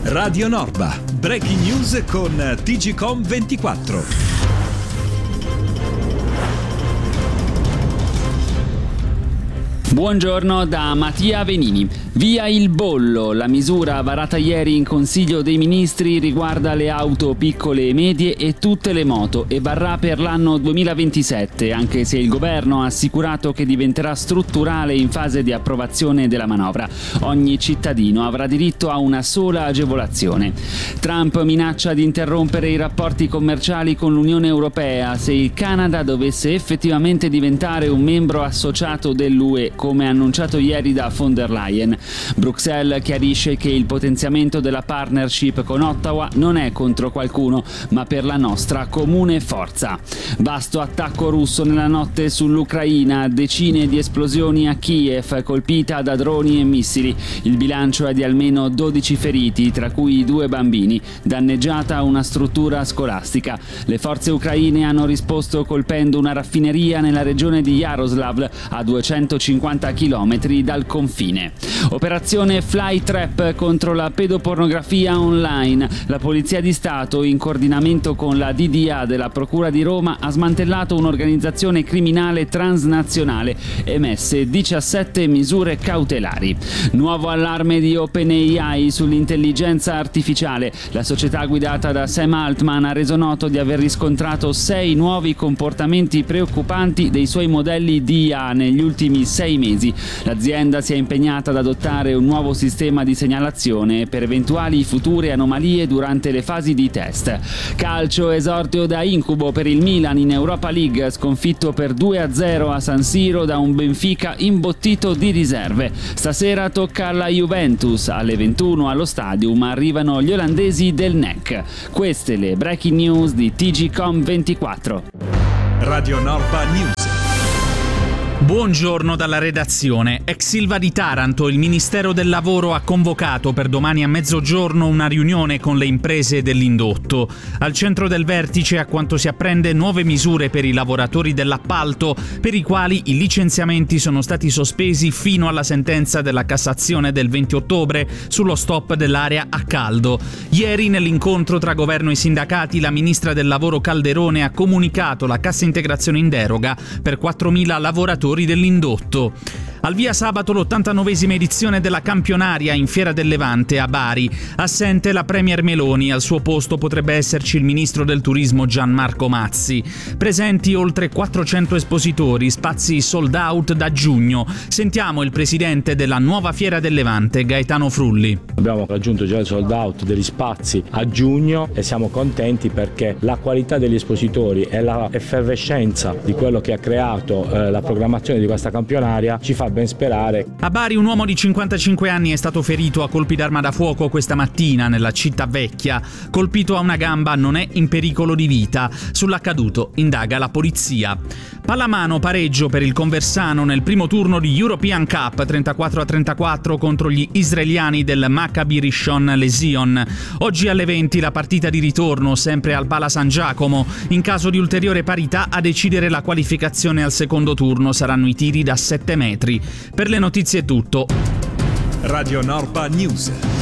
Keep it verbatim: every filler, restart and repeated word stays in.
Radio Norba, breaking news con T G C O M ventiquattro. Buongiorno da Mattia Venini. Via il bollo. La misura varata ieri in Consiglio dei Ministri riguarda le auto piccole e medie e tutte le moto e varrà per l'anno duemilaventisette, anche se il governo ha assicurato che diventerà strutturale in fase di approvazione della manovra. Ogni cittadino avrà diritto a una sola agevolazione. Trump minaccia di interrompere i rapporti commerciali con l'Unione Europea se il Canada dovesse effettivamente diventare un membro associato dell'U E, come annunciato ieri da von der Leyen. Bruxelles chiarisce che il potenziamento della partnership con Ottawa non è contro qualcuno, ma per la nostra comune forza. Vasto attacco russo nella notte sull'Ucraina, decine di esplosioni a Kiev, colpita da droni e missili. Il bilancio è di almeno dodici feriti, tra cui due bambini, danneggiata una struttura scolastica. Le forze ucraine hanno risposto colpendo una raffineria nella regione di Yaroslav, a duecentocinquanta chilometri dal confine. Operazione Fly Trap contro la pedopornografia online. La Polizia di Stato, in coordinamento con la D D A della Procura di Roma, ha smantellato un'organizzazione criminale transnazionale, emesse diciassette misure cautelari. Nuovo allarme di OpenAI sull'intelligenza artificiale. La società guidata da Sam Altman ha reso noto di aver riscontrato sei nuovi comportamenti preoccupanti dei suoi modelli di I A negli ultimi sei mesi. L'azienda si è impegnata ad adottare un nuovo sistema di segnalazione per eventuali future anomalie durante le fasi di test. Calcio, esordio da incubo per il Milan in Europa League, sconfitto per due a zero a San Siro da un Benfica imbottito di riserve. Stasera tocca alla Juventus, alle ventuno allo Stadium arrivano gli olandesi del N E C. Queste le breaking news di T G C O M ventiquattro. Radio Norba News. Buongiorno dalla redazione. Ex Ilva di Taranto, il Ministero del Lavoro ha convocato per domani a mezzogiorno una riunione con le imprese dell'indotto. Al centro del vertice, a quanto si apprende, nuove misure per i lavoratori dell'appalto, per i quali i licenziamenti sono stati sospesi fino alla sentenza della Cassazione del venti ottobre sullo stop dell'area a caldo. Ieri, nell'incontro tra governo e sindacati, la ministra del Lavoro Calderone ha comunicato la cassa integrazione in deroga per quattromila lavoratori dell'indotto. Al via sabato l'ottantanovesima edizione della campionaria in Fiera del Levante a Bari. Assente la premier Meloni, al suo posto potrebbe esserci il ministro del turismo Gianmarco Mazzi. Presenti oltre quattrocento espositori, spazi sold out da giugno. Sentiamo il presidente della nuova Fiera del Levante, Gaetano Frulli. Abbiamo raggiunto già il sold out degli spazi a giugno e siamo contenti perché la qualità degli espositori e la effervescenza di quello che ha creato eh, la programmazione di questa campionaria ci fa ben sperare. A Bari un uomo di cinquantacinque anni è stato ferito a colpi d'arma da fuoco questa mattina nella città vecchia. Colpito a una gamba, non è in pericolo di vita. Sull'accaduto indaga la polizia. Pallamano pareggio per il Conversano nel primo turno di European Cup trentaquattro a trentaquattro contro gli israeliani del Maccabi Rishon Lezion. Oggi alle venti la partita di ritorno sempre al Pala San Giacomo. In caso di ulteriore parità, a decidere la qualificazione al secondo turno saranno i tiri da sette metri. Per le notizie è tutto. Radio Norba News.